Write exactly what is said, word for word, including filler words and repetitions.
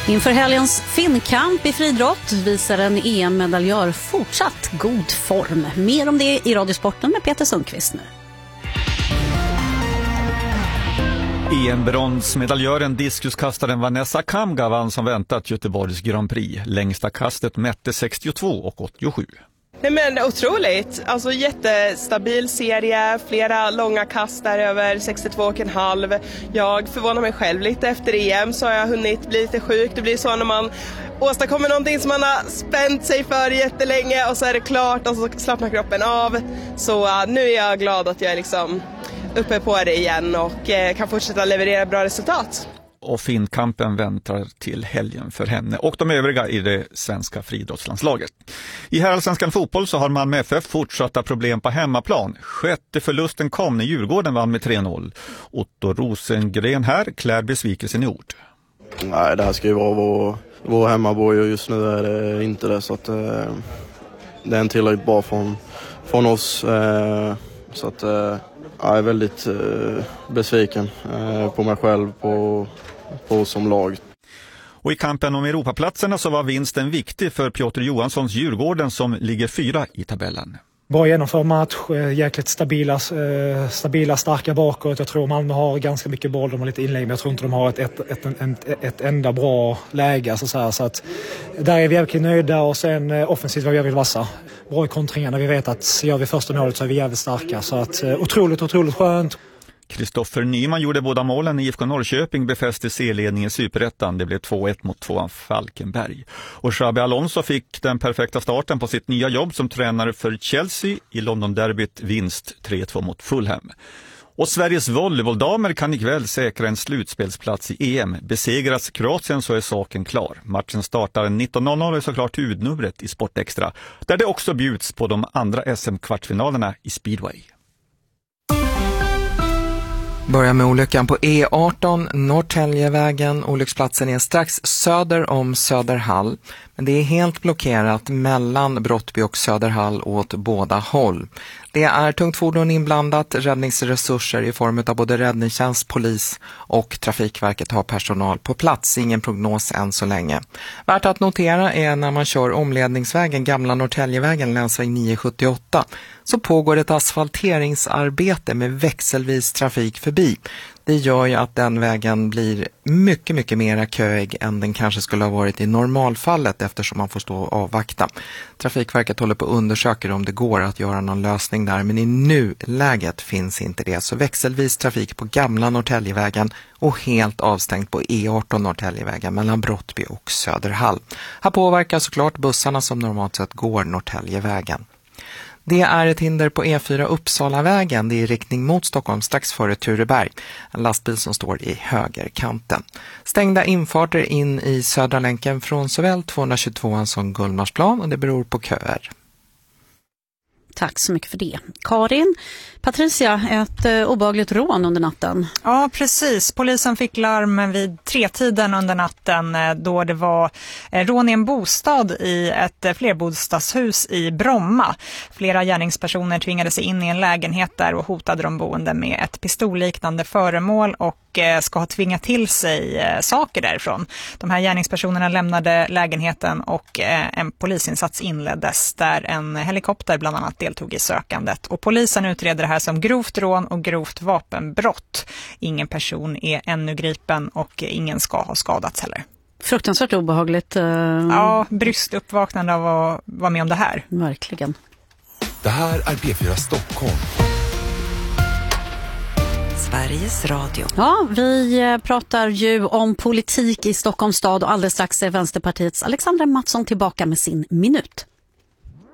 Inför helgens finnkamp i friidrott visar en E M-medaljör fortsatt god form. Mer om det i Radiosporten med Peter Sundqvist nu. E M-bronsmedaljören diskuskastaren Vanessa Kamga vann som väntat Göteborgs Grand Prix. Längsta kastet mätte sextiotvå och åttiosju. Nej, men otroligt. Alltså jättestabil serie, flera långa kast där över sextiotvå och en halv. Jag förvånar mig själv lite efter E M, så har jag hunnit bli lite sjuk. Det blir så när man åstadkommer någonting som man har spänt sig för jättelänge och så är det klart och så slappnar kroppen av. Så uh, nu är jag glad att jag är liksom uppe på det igen och uh, kan fortsätta leverera bra resultat. Och finnkampen väntar till helgen för henne och de övriga i det svenska friidrottslandslaget. I herrallsvenskan fotboll så har Malmö F F fortsatta problem på hemmaplan. Sjätte förlusten kom när Djurgården vann med tre noll. Otto Rosengren här klär besvikelsen i ord. Nej, det här ska ju vara vår, vår hemmaborg och just nu är det inte det. Så att, eh, det är en tillräckligt bra från, från oss. Eh, så att eh, jag är väldigt eh, besviken eh, på mig själv, på på oss som lag. Och i kampen om Europaplatserna så var vinsten viktig för Piotr Johanssons Djurgården som ligger fyra i tabellen. Bra genomförd match, jäkligt stabila, stabila, starka bakåt. Jag tror Malmö har ganska mycket boll, de har lite inlägg, men jag tror inte de har ett, ett, ett, ett, ett enda bra läge. Så, så, här, så att där är vi jävligt nöjda och sen offensivt var vi jävligt vassa. Bra i kontringarna, vi vet att gör vi första målet så är vi jävligt starka. Så att otroligt, otroligt skönt. Kristoffer Nyman gjorde båda målen. I I F K Norrköping befäste C-ledningen i Superettan. Det blev två ett mot tvåan Falkenberg. Och Xabi Alonso fick den perfekta starten på sitt nya jobb som tränare för Chelsea i London-derbyt, vinst tre två mot Fulham. Och Sveriges volleybolldamer kan ikväll säkra en slutspelsplats i E M. Besegras Kroatien så är saken klar. Matchen startar nitton noll noll och är såklart huvudnumret i Sportextra, där det också bjuds på de andra S M-kvartsfinalerna i speedway. Börjar med olyckan på E arton, Norrtäljevägen. Olycksplatsen är strax söder om Söderhall. Men det är helt blockerat mellan Brottby och Söderhall åt båda håll. Det är tungt fordon inblandat, räddningsresurser i form av både räddningstjänst, polis och Trafikverket har personal på plats. Ingen prognos än så länge. Värt att notera är när man kör omledningsvägen, gamla Norrtäljevägen, länsväg nio sjuttioåtta, så pågår ett asfalteringsarbete med växelvis trafik förbi. Det gör ju att den vägen blir mycket, mycket mer köig än den kanske skulle ha varit i normalfallet eftersom man får stå och avvakta. Trafikverket håller på att undersöka om det går att göra någon lösning där, men i nuläget finns inte det. Så växelvis trafik på gamla Norrtäljevägen och helt avstängt på E arton Norrtäljevägen mellan Brottby och Söderhall. Här påverkar såklart bussarna som normalt sett går Norrtäljevägen. Det är ett hinder på E fyra Uppsalavägen. Det är i riktning mot Stockholm strax före Tureberg. En lastbil som står i högerkanten. Stängda infarter in i södra länken från såväl tvåhundratjugotvå som Gullmarsplan, och det beror på köer. Tack så mycket för det. Karin, Patricia, ett eh, obehagligt rån under natten. Ja, precis. Polisen fick larm vid tretiden under natten eh, då det var eh, rån i en bostad i ett eh, flerbostadshus i Bromma. Flera gärningspersoner tvingade sig in i en lägenhet där och hotade de boende med ett pistolliknande föremål och eh, ska ha tvingat till sig eh, saker därifrån. De här gärningspersonerna lämnade lägenheten och eh, en polisinsats inleddes där en helikopter bland annat deltog i sökandet. Och polisen utreder det här som grovt rån och grovt vapenbrott. Ingen person är ännu gripen och ingen ska ha skadats heller. Fruktansvärt obehagligt. Uh... Ja, bryskt uppvaknande av att vara med om det här. Verkligen. Det här är P fyra Stockholm. Sveriges Radio. Ja, vi pratar ju om politik i Stockholms stad och alldeles strax är Vänsterpartiets Alexandra Mattsson tillbaka med sin minut.